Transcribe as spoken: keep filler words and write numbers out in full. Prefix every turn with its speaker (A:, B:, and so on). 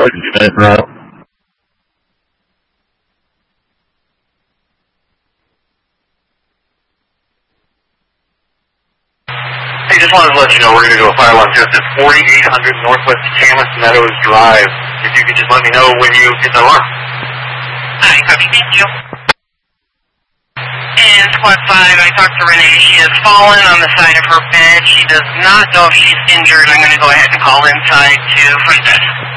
A: unit route.
B: Hey, just wanted to let you know we're going to do a fire alarm test at forty-eight hundred Northwest Camas Meadows Drive. If you could just let me know when you get the alarm.
C: Hi, copy, thank you. And Squad five, I talked to Renee. She has fallen on the side of her bed. She does not know if she's injured. I'm going to go ahead and call inside to front desk.